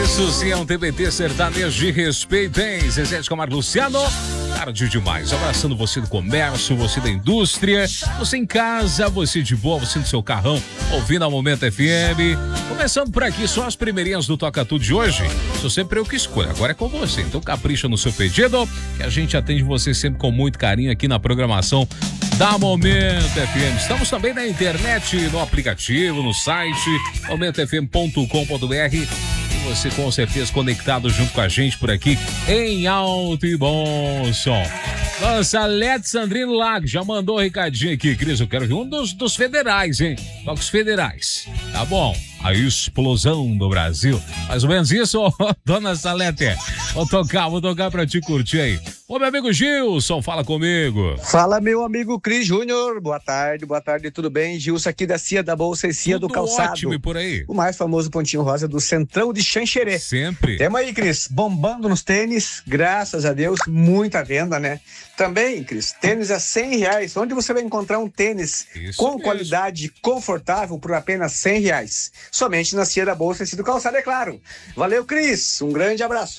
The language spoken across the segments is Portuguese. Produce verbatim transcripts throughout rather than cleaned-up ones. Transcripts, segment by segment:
Isso sim é um T B T sertanejo de respeito, hein? Zezé de Camargo Luciano, tarde demais. Abraçando você do comércio, você da indústria, você em casa, você de boa, você no seu carrão, ouvindo a Momento F M. Começando por aqui, só as primeirinhas do Toca Tudo de hoje. Sou sempre eu que escolho, agora é com você. Então capricha no seu pedido, que a gente atende você sempre com muito carinho aqui na programação da Momento F M. Estamos também na internet, no aplicativo, no site momento f m ponto com ponto b r. E você com certeza conectado junto com a gente por aqui em alto e bom som. Nossa, Lete Sandrino Lago já mandou um recadinho aqui, Cris. Eu quero ver um dos, dos federais, hein? Toques federais. Tá bom. A explosão do Brasil. Mais ou menos isso, dona Salete. Vou tocar, vou tocar pra te curtir aí. Ô, meu amigo Gilson, fala comigo. Fala, meu amigo Cris Júnior. Boa tarde, boa tarde, tudo bem? Gilson aqui da Cia da Bolsa e Cia tudo do Calçado. Ótimo, e por aí? O mais famoso pontinho rosa do Centrão de Xanxerê. Sempre. Temos aí, Cris, bombando nos tênis, graças a Deus, muita venda, né? Também, Cris, tênis a cem reais. Onde você vai encontrar um tênis Isso com mesmo. qualidade confortável por apenas cem reais? Somente na Cia da Bolsa e Cia do Calçado, é claro. Valeu, Cris. Um grande abraço.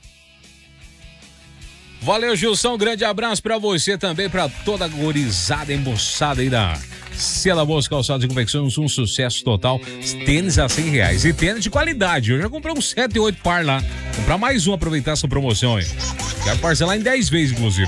Valeu, Gilson, um grande abraço pra você também, pra toda a gorizada emboçada aí da Cia da Bolsa Calçados e Confecções, um sucesso total. Tênis a cem reais e tênis de qualidade. Eu já comprei uns sete, oito par lá. Comprar mais um, aproveitar essa promoção aí. Quero parcelar em dez vezes, inclusive.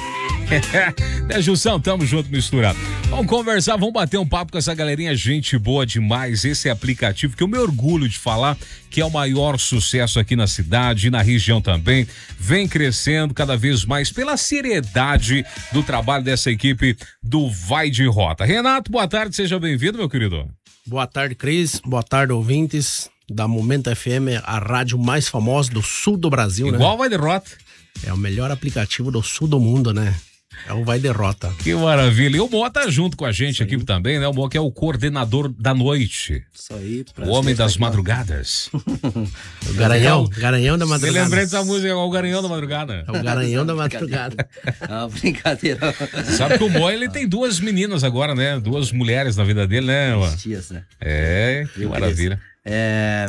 Né, Gilson? Tamo junto, misturado. Vamos conversar, vamos bater um papo com essa galerinha, gente boa demais. Esse aplicativo que eu me orgulho de falar que é o maior sucesso aqui na cidade e na região também. Vem crescendo cada vez mais pela seriedade do trabalho dessa equipe do Vai de Rota. Renato, boa tarde, seja bem-vindo, meu querido. Boa tarde, Cris. Boa tarde, ouvintes da Momento F M, a rádio mais famosa do sul do Brasil, Igual né? Igual Vai de Rota. É o melhor aplicativo do sul do mundo, né? É o Vai de Rota. Que maravilha. E o Moa tá junto com a gente aqui também, né? O Moa que é o coordenador da noite. Isso aí. O homem das madrugadas. O Garanhão, Garanhão da madrugada. Você lembrei dessa música, é o Garanhão da madrugada. É o Garanhão da madrugada. Ah, brincadeira. Sabe que o Moa, ele tem duas meninas agora, né? Duas mulheres na vida dele, né? Moa? Tias, né? É, que maravilha. É...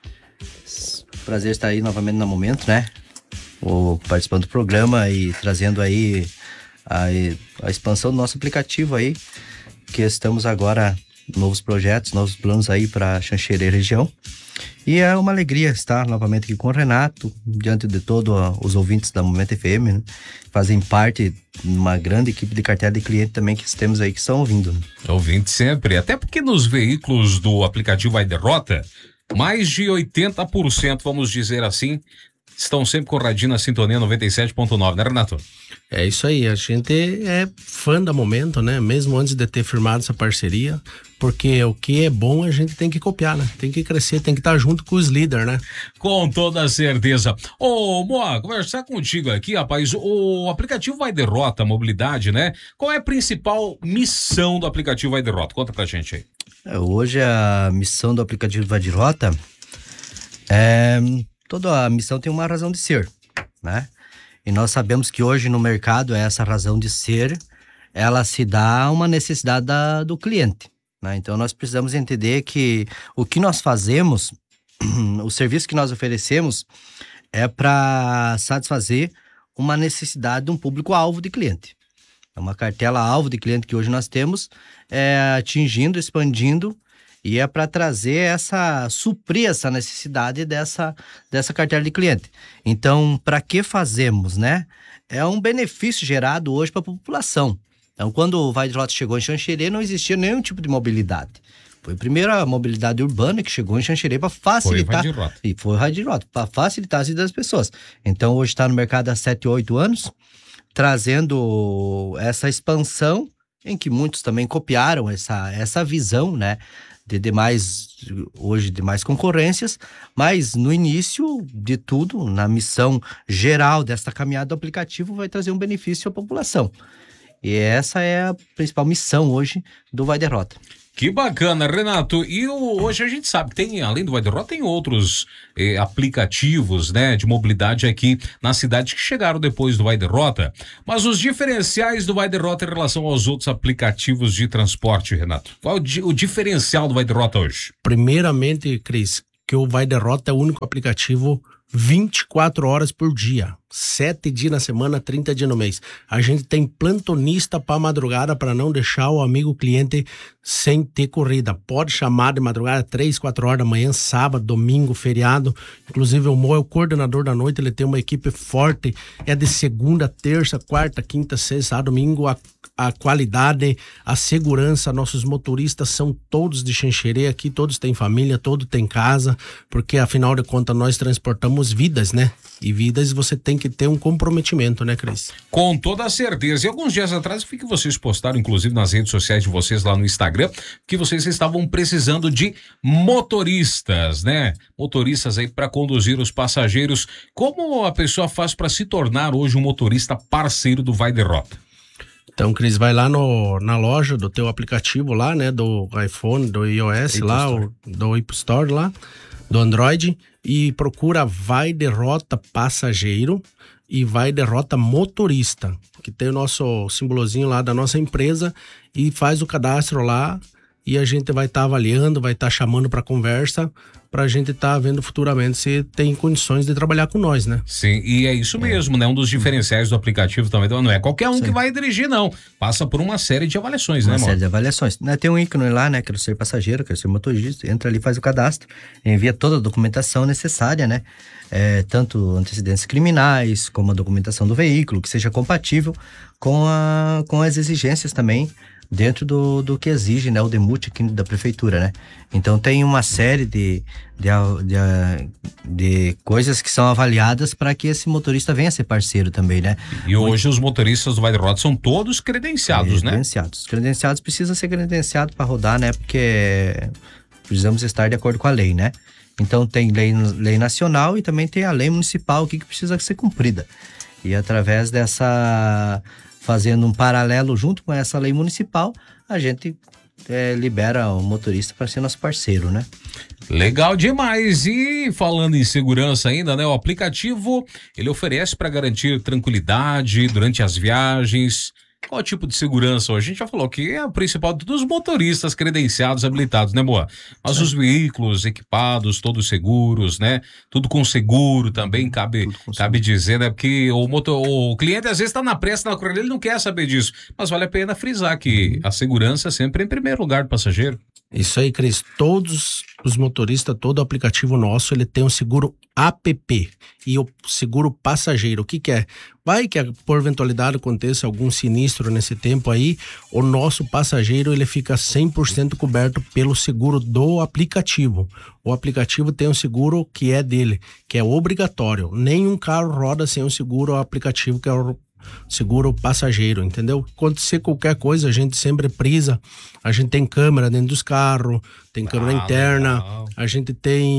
Prazer estar aí novamente no Momento, né? O, participando do programa e trazendo aí a, a expansão do nosso aplicativo aí, que estamos agora novos projetos, novos planos aí para Xanxerê região. E é uma alegria estar novamente aqui com o Renato, diante de todos os ouvintes da Momento F M, né? Fazem parte de uma grande equipe de cartela de cliente também que temos aí que estão ouvindo. Né? Ouvinte sempre, até porque nos veículos do aplicativo Vai de Rota, mais de oitenta por cento, vamos dizer assim, estão sempre com o radinho na sintonia noventa e sete ponto nove, né, Renato? É isso aí, a gente é fã da Momento, né? Mesmo antes de ter firmado essa parceria, porque o que é bom a gente tem que copiar, né? Tem que crescer, tem que estar junto com os líderes, né? Com toda certeza. Ô, Moa, conversar contigo aqui, rapaz, o aplicativo Vai de Rota, mobilidade, né? Qual é a principal missão do aplicativo Vai de Rota? Conta pra gente aí. Hoje a missão do aplicativo Vai de Rota é... Toda a missão tem uma razão de ser, né? E nós sabemos que hoje no mercado essa razão de ser, ela se dá a uma necessidade da, do cliente, né? Então nós precisamos entender que o que nós fazemos, o serviço que nós oferecemos é para satisfazer uma necessidade de um público-alvo de cliente. É uma cartela-alvo de cliente que hoje nós temos, é, atingindo, expandindo, e é para trazer essa, suprir essa necessidade dessa, dessa cartela de cliente. Então, para que fazemos, né? É um benefício gerado hoje para a população. Então, quando o Vai de Rota chegou em Xanxerê, não existia nenhum tipo de mobilidade. Foi a primeira mobilidade urbana que chegou em Xanxerê para facilitar. Foi o Vai de Rota. E foi o Vai de Rota, para facilitar a vida das pessoas. Então, hoje está no mercado há sete, oito anos, trazendo essa expansão, em que muitos também copiaram essa, essa visão, né? de demais, hoje demais concorrências, mas no início de tudo, na missão geral desta caminhada do aplicativo, vai trazer um benefício à população. E essa é a principal missão hoje do Vai de Rota. Que bacana, Renato. E o, hoje a gente sabe que tem, além do Vai de Rota, tem outros eh, aplicativos, né, de mobilidade aqui na cidade que chegaram depois do Vai de Rota. Mas os diferenciais do Vai de Rota em relação aos outros aplicativos de transporte, Renato? Qual o, di- o diferencial do Vai de Rota hoje? Primeiramente, Cris, que o Vai Derrota é o único aplicativo vinte e quatro horas por dia, sete dias na semana, trinta dias no mês. A gente tem plantonista para madrugada para não deixar o amigo cliente sem ter corrida. Pode chamar de madrugada, três, quatro horas da manhã, sábado, domingo, feriado. Inclusive o Mo é o coordenador da noite, ele tem uma equipe forte, é de segunda, terça, quarta, quinta, sexta, domingo. A, a qualidade, a segurança, nossos motoristas são todos de Xanxerê aqui, todos têm família, todos têm casa, porque afinal de contas nós transportamos vidas, né? E vidas você tem que ter um comprometimento, né, Cris? Com toda certeza. E alguns dias atrás, eu vi que vocês postaram, inclusive nas redes sociais de vocês lá no Instagram, que vocês estavam precisando de motoristas, né? Motoristas aí para conduzir os passageiros. Como a pessoa faz para se tornar hoje um motorista parceiro do Vai Derrota? Então, Cris, vai lá no, na loja do teu aplicativo lá, né? Do iPhone, do iOS Apple lá, Store. o, do Apple Store lá, do Android, e procura Vai Derrota Passageiro e Vai Derrota Motorista, que tem o nosso simbolozinho lá da nossa empresa, e faz o cadastro lá e a gente vai estar tá avaliando, vai estar tá chamando para conversa, para a gente estar tá vendo futuramente se tem condições de trabalhar com nós, né? Sim, e é isso mesmo, né? Um dos diferenciais do aplicativo também, não é qualquer um Sim. que vai dirigir, não. Passa por uma série de avaliações, uma né, Uma série amor? de avaliações. Né, tem um ícone lá, né? Quero ser passageiro, quero ser motorista. Entra ali, faz o cadastro, envia toda a documentação necessária, né? É, tanto antecedentes criminais, como a documentação do veículo, que seja compatível com, a, com as exigências também dentro do, do que exige, né, o DEMUT aqui da prefeitura, né? Então tem uma série de, de, de, de coisas que são avaliadas para que esse motorista venha ser parceiro também, né? E hoje os motoristas do Vai Derrota são todos credenciados, é, né? Credenciados. Credenciados, precisa ser credenciado para rodar, né? Porque precisamos estar de acordo com a lei, né? Então tem lei, lei nacional e também tem a lei municipal que, que precisa ser cumprida. E através dessa... fazendo um paralelo junto com essa lei municipal, a gente é, libera o motorista para ser nosso parceiro, né? Legal demais. E falando em segurança ainda, né? O aplicativo, ele oferece para garantir tranquilidade durante as viagens. Qual tipo de segurança hoje? A gente já falou que é o principal dos motoristas credenciados, habilitados, né, Moa? Mas é. os veículos equipados, todos seguros, né? Tudo com seguro também, cabe, cabe dizer, né? Porque o, motor, o cliente às vezes está na pressa, na corrida, ele não quer saber disso. Mas vale a pena frisar que a segurança sempre é em primeiro lugar do passageiro. Isso aí, Cris. Todos os motoristas, todo o aplicativo nosso, ele tem um seguro app e o seguro passageiro. O que que é? Vai que por eventualidade aconteça algum sinistro nesse tempo aí, o nosso passageiro ele fica cem por cento coberto pelo seguro do aplicativo. O aplicativo tem um seguro que é dele, que é obrigatório. Nenhum carro roda sem o seguro aplicativo, que é o seguro passageiro, entendeu? Acontecer qualquer coisa, a gente sempre prisa. A gente tem câmera dentro dos carros, tem câmera ah, interna, legal. A gente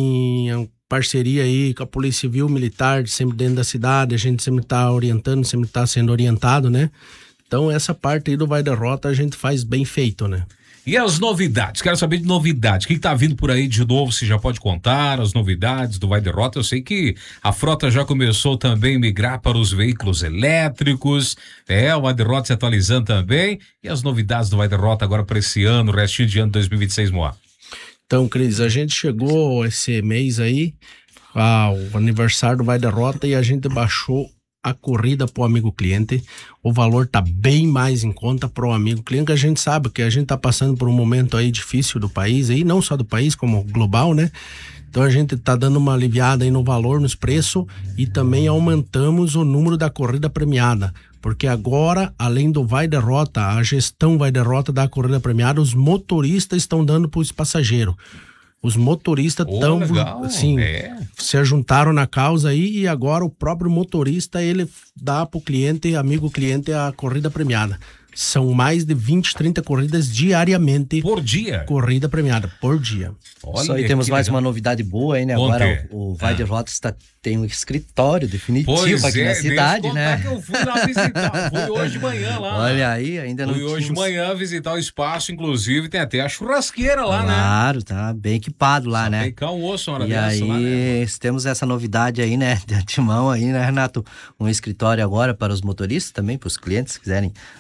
tem parceria aí com a Polícia Civil, Militar, sempre dentro da cidade, a gente sempre tá orientando, sempre tá sendo orientado, né? Então essa parte aí do Vai Derrota a gente faz bem feito, né? E as novidades? Quero saber de novidades. O que está vindo por aí de novo? Você já pode contar as novidades do Vai Derrota? Eu sei que a frota já começou também a migrar para os veículos elétricos. É, o Vai Derrota se atualizando também. E as novidades do Vai Derrota agora para esse ano, o restinho de ano dois mil e vinte e seis, Moá? Então, Cris, a gente chegou esse mês aí, ao aniversário do Vai Derrota, e a gente baixou a corrida pro amigo cliente. O valor tá bem mais em conta pro amigo cliente, que a gente sabe que a gente tá passando por um momento aí difícil do país, aí não só do país, como global, né? Então a gente tá dando uma aliviada aí no valor, nos preços, e também aumentamos o número da corrida premiada, porque agora, além do Vai Derrota, a gestão Vai Derrota da corrida premiada, os motoristas estão dando pros passageiros. Os motoristas estão, oh, assim, é. se juntaram na causa aí, e agora o próprio motorista, ele dá pro cliente, amigo cliente, a corrida premiada. São mais de vinte, trinta corridas diariamente. Por dia? Corrida premiada, por dia. Olha, só aí temos mais legal. Uma novidade boa aí, né? Bom agora ter. o, o Vai Derrota está tem um escritório definitivo pois aqui é, na cidade, né? Que eu fui lá visitar, fui hoje de manhã lá. Olha aí, ainda não Fui hoje de manhã visitar o espaço, inclusive tem até a churrasqueira lá, claro, né? Claro, tá bem equipado lá, só né? Tem cão osso, uma hora e dessa aí, lá, né? temos essa novidade aí, né? De antemão aí, né, Renato? Um escritório agora para os motoristas também, para os clientes que quiserem dar uma passada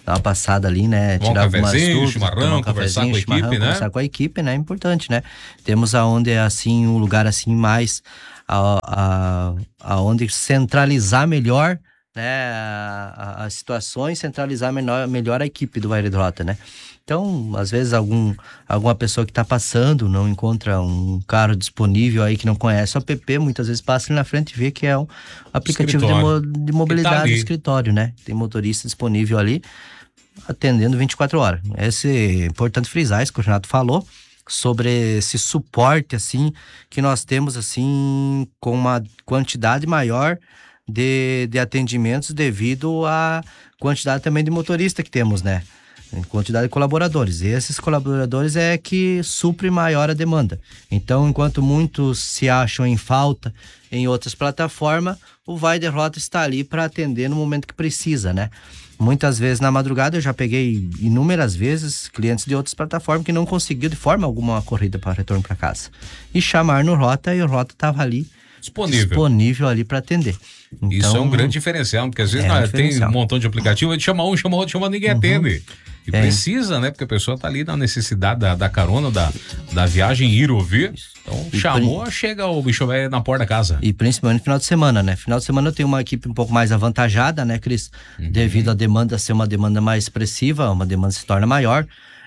passada ali, né? Bom tirar algumas cafezinho, dúvidas, chimarrão, um conversar com a chimarrão, equipe, né? Conversar com a equipe, né? É importante, né? Temos aonde é assim, um lugar assim mais, a, a, aonde centralizar melhor, né? As situações, centralizar melhor, melhor a equipe do Vale de Rota, né? Então, às vezes, algum, alguma pessoa que está passando não encontra um carro disponível aí que não conhece o app, muitas vezes passa ali na frente e vê que é um aplicativo de, mo, de mobilidade tá do escritório, né? Tem motorista disponível ali, atendendo vinte e quatro horas. Esse é importante frisar, isso que o Renato falou, sobre esse suporte, assim, que nós temos, assim, com uma quantidade maior de, de atendimentos devido à quantidade também de motorista que temos, né? Em quantidade de colaboradores. E esses colaboradores é que supre maior a demanda. Então, enquanto muitos se acham em falta em outras plataformas, o Vai de Rota está ali para atender no momento que precisa, né? Muitas vezes na madrugada eu já peguei inúmeras vezes clientes de outras plataformas que não conseguiu de forma alguma uma corrida para retorno para casa. E chamar no Rota e o Rota estava ali disponível. disponível ali para atender. Então, isso é um grande diferencial, porque às vezes é um tem um montão de aplicativo, a gente chama um, chama outro, chama ninguém uhum. atende. E é. precisa, né? Porque a pessoa tá ali na necessidade da, da carona, da, da viagem, ir ouvir. Então, e chamou, pri... chega o bicho velho na porta da casa. E principalmente no final de semana, né? Final de semana eu tenho uma equipe um pouco mais avantajada, né, Cris? Uhum. Devido à demanda ser uma demanda mais expressiva, uma demanda se torna maior.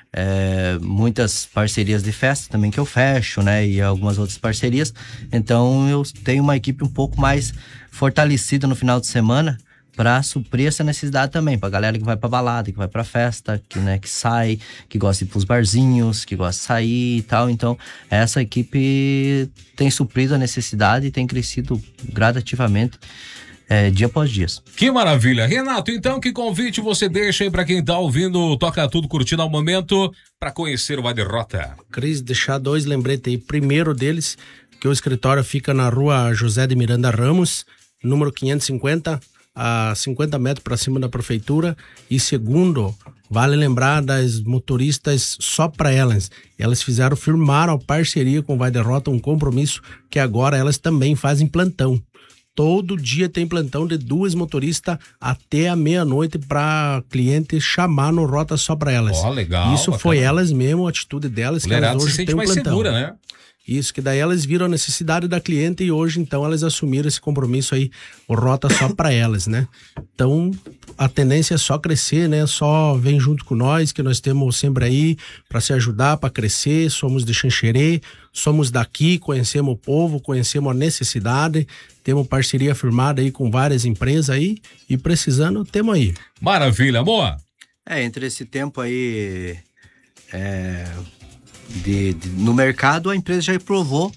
É, muitas parcerias de festa também que eu fecho, né? E algumas outras parcerias. Então, eu tenho uma equipe um pouco mais fortalecida no final de semana, para suprir essa necessidade também, pra galera que vai pra balada, que vai pra festa, que, né, que sai, que gosta de ir pros barzinhos, que gosta de sair e tal. Então, essa equipe tem suprido a necessidade e tem crescido gradativamente é, dia após dia. Que maravilha. Renato, então, que convite você deixa aí pra quem tá ouvindo, toca tudo, curtindo ao momento, pra conhecer o Vai de Rota? Cris, deixar dois lembretes aí. Primeiro deles, que o escritório fica na rua José de Miranda Ramos, número quinhentos e cinquenta, a cinquenta metros para cima da prefeitura. E segundo, vale lembrar das motoristas só para elas. Elas fizeram, firmaram a parceria com o Vai de Rota, um compromisso que agora elas também fazem plantão. Todo dia tem plantão de duas motoristas até a meia-noite para cliente chamar no Rota só para elas. Ó, oh, legal. Isso bacana. Foi elas mesmo, a atitude delas, que elas hoje têm um plantão. Segura, né? Isso, que daí elas viram a necessidade da cliente e hoje, então, elas assumiram esse compromisso aí, o Rota só para elas, né? Então, a tendência é só crescer, né? Só vem junto com nós, que nós temos sempre aí para se ajudar, para crescer. Somos de Xanxerê, somos daqui, conhecemos o povo, conhecemos a necessidade, temos parceria firmada aí com várias empresas aí e precisando, temos aí. Maravilha, amor! É, entre esse tempo aí... É... De, de, no mercado, a empresa já provou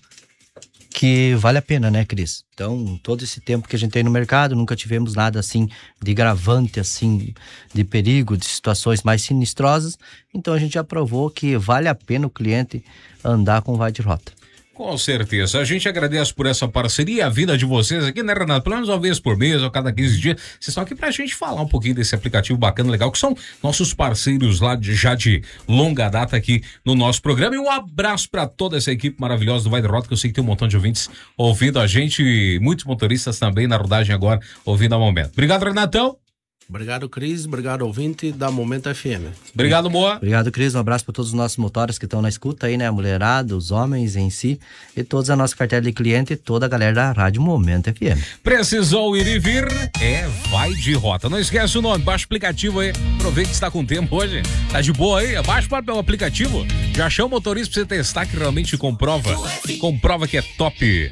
que vale a pena, né, Cris? Então, todo esse tempo que a gente tem no mercado, nunca tivemos nada assim de gravante, assim, de perigo, de situações mais sinistrosas. Então, a gente já provou que vale a pena o cliente andar com o Vai de Rota. Com certeza. A gente agradece por essa parceria, a vida de vocês aqui, né, Renato? Pelo menos uma vez por mês ou cada quinze dias. Vocês estão aqui pra gente falar um pouquinho desse aplicativo bacana, legal, que são nossos parceiros lá de, já de longa data aqui no nosso programa. E um abraço pra toda essa equipe maravilhosa do Vai de Rota, que eu sei que tem um montão de ouvintes ouvindo a gente e muitos motoristas também na rodagem agora ouvindo ao momento. Obrigado, Renatão. Obrigado, Cris. Obrigado, ouvinte da Momento F M. Obrigado, Moa. Obrigado, Cris. Um abraço para todos os nossos motoras que estão na escuta aí, né? A mulherada, os homens em si e toda a nossa cartela de cliente e toda a galera da Rádio Momento F M. Precisou ir e vir? É Vai de Rota. Não esquece o nome, baixa o aplicativo aí. Aproveita que está com tempo hoje. Tá de boa aí? Baixa o aplicativo. Já chama o motorista para você testar, que realmente comprova. Comprova que é top.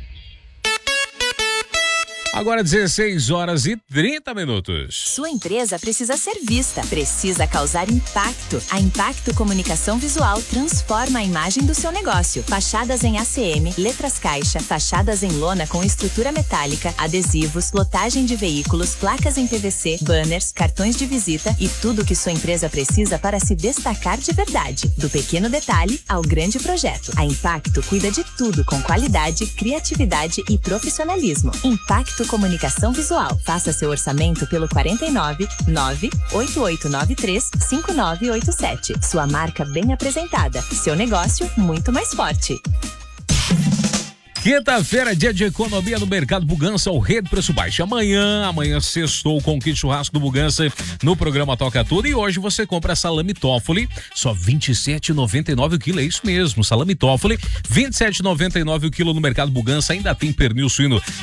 Agora dezesseis horas e trinta minutos. Sua empresa precisa ser vista, precisa causar impacto. A Impacto Comunicação Visual transforma a imagem do seu negócio. Fachadas em A C M, letras caixa, fachadas em lona com estrutura metálica, adesivos, lotagem de veículos, placas em P V C, banners, cartões de visita e tudo que sua empresa precisa para se destacar de verdade. Do pequeno detalhe ao grande projeto. A Impacto cuida de tudo com qualidade, criatividade e profissionalismo. Impacto Comunicação Visual. Faça seu orçamento pelo quarenta e nove, nove oito oito nove três, cinco nove oito sete. Sua marca bem apresentada. Seu negócio muito mais forte. Quinta-feira, dia de economia no Mercado Bugança, o rei do preço baixo. Amanhã, amanhã sextou com o kit churrasco do Bugança no programa Toca Tudo. E hoje você compra salame Toffoli, só vinte e sete reais e noventa e nove centavos o quilo. É isso mesmo, salame Toffoli, vinte e sete reais e noventa e nove centavos o quilo no Mercado Bugança. Ainda tem pernil suíno